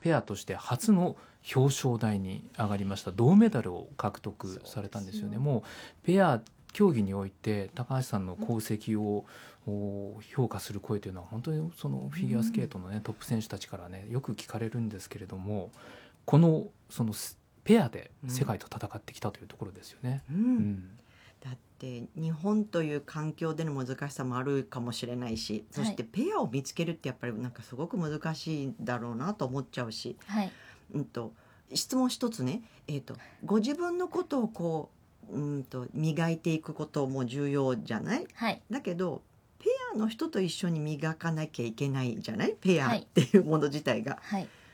ペアとして初の表彰台に上がりました。銅メダルを獲得されたんですよね。もうペア競技において高橋さんの功績を評価する声というのは本当にそのフィギュアスケートの、ね、トップ選手たちからねよく聞かれるんですけれども、そのペアで世界と戦ってきたというところですよね。 だって日本という環境での難しさもあるかもしれないし、そしてペアを見つけるってやっぱりなんかすごく難しいんだろうなと思っちゃうし、質問一つね、ご自分のことをこう磨いていくことも重要じゃない、だけどペアの人と一緒に磨かなきゃいけないじゃない、ペアっていうもの自体が、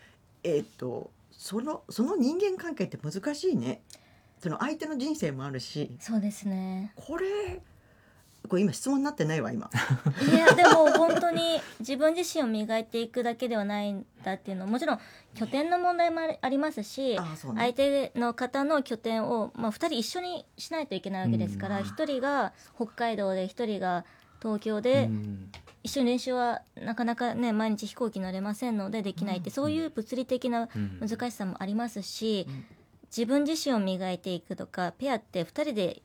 その人間関係って難しいね。その相手の人生もあるし。 そうですね。 これ今質問になってないわ今。 いやでも本当に自分自身を磨いていくだけではないんだっていうのは、もちろん拠点の問題もありますし、相手の方の拠点を、2人一緒にしないといけないわけですから、1人が北海道で1人が東京で、一緒に練習はなかなかね毎日飛行機乗れませんのでできないって、そういう物理的な難しさもありますし、自分自身を磨いていくとか、ペアって2人で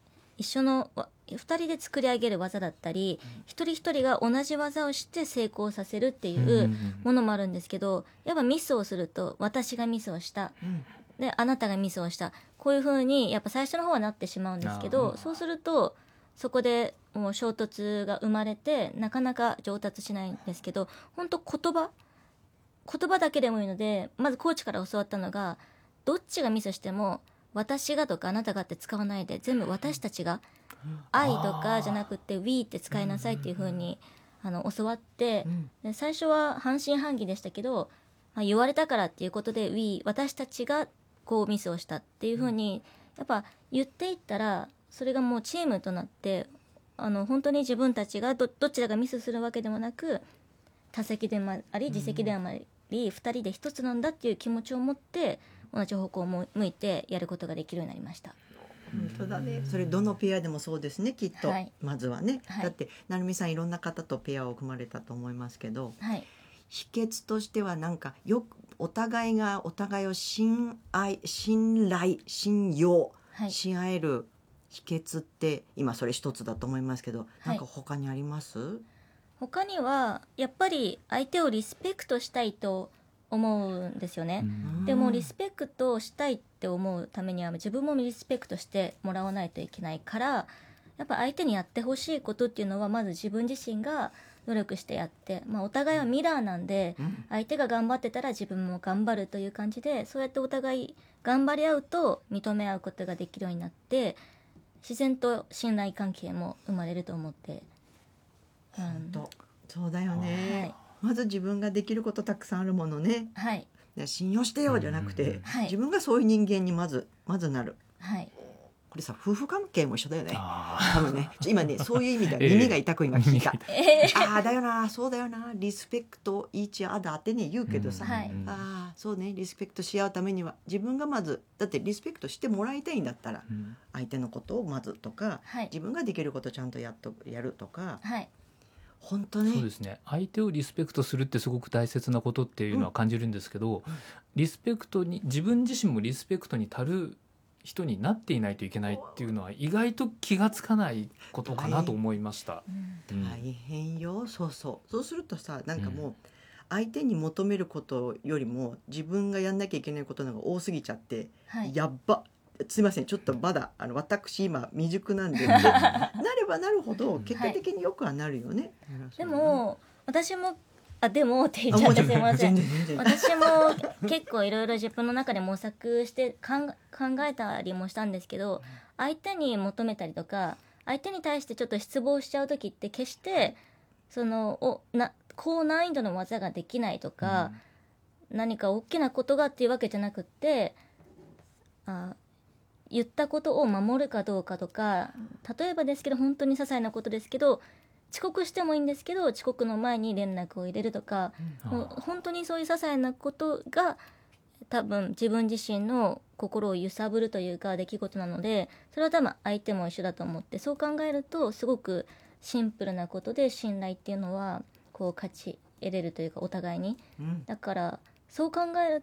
2人で作り上げる技だったり、一人一人が同じ技をして成功させるっていうものもあるんですけど、やっぱミスをすると私がミスをした、であなたがミスをした、こういう風にやっぱ最初の方はなってしまうんですけど、そうするとそこでもう衝突が生まれてなかなか上達しないんですけど、本当言葉だけでもいいので、まずコーチから教わったのが、どっちがミスしても私がとかあなたがって使わないで、全部私たちが、I とかじゃなくて We って使いなさいっていう風に教わって、で最初は半信半疑でしたけど、言われたからっていうことで We 私たちがこうミスをしたっていう風にやっぱ言っていったら、それがもうチームとなって、本当に自分たちがどちらがミスするわけでもなく、他責でもあり自責でもあり、2人で一つなんだっていう気持ちを持って同じ方向を向いてやることができるようになりました。 本当だね。それどのペアでもそうですねきっと、まずはね、だって成美さんいろんな方とペアを組まれたと思いますけど、秘訣としてはなんかよくお互いがお互いを信頼信用し合える秘訣って今それ一つだと思いますけど、なんか他にあります？ 他にはやっぱり相手をリスペクトしたいと思うんですよね。でもリスペクトしたいって思うためには自分もリスペクトしてもらわないといけないから、やっぱ相手にやってほしいことっていうのはまず自分自身が努力してやって、お互いはミラーなんで、相手が頑張ってたら自分も頑張るという感じで、そうやってお互い頑張り合うと認め合うことができるようになって、自然と信頼関係も生まれると思って。 本当そうだよね、まず自分ができることたくさんあるものね、信用してよじゃなくて、自分がそういう人間にまずなる、これさ夫婦関係も一緒だよね多分ね。今ねそういう意味では耳が痛く今聞いた、ああだよな、そうだよな、リスペクトイーチアダーってね言うけどさ、そうね、リスペクトし合うためには自分がまず、だってリスペクトしてもらいたいんだったら、相手のことをまずとか、自分ができることちゃんとやるとか、本当ね、 そうですね。相手をリスペクトするってすごく大切なことっていうのは感じるんですけど、リスペクトに自分自身もリスペクトに足る人になっていないといけないっていうのは意外と気がつかないことかなと思いました。 大変よ。そうするとさ、なんかもう相手に求めることよりも自分がやんなきゃいけないことの方が多すぎちゃって、やっば、すいませんちょっとまだ私今未熟なんでなればなるほど結果的によくはなるよね、 でも私もでもって言っちゃってすいません私も結構いろいろ自分の中で模索して考えたりもしたんですけど、相手に求めたりとか相手に対してちょっと失望しちゃう時って決して高難易度の技ができないとか、何か大きなことがっていうわけじゃなくって、言ったことを守るかどうかとか、例えばですけど本当に些細なことですけど、遅刻してもいいんですけど遅刻の前に連絡を入れるとか、もう本当にそういう些細なことが多分自分自身の心を揺さぶるというか出来事なので、それは多分相手も一緒だと思って、そう考えるとすごくシンプルなことで信頼っていうのはこう勝ち得れるというか、お互いに、だからそう考える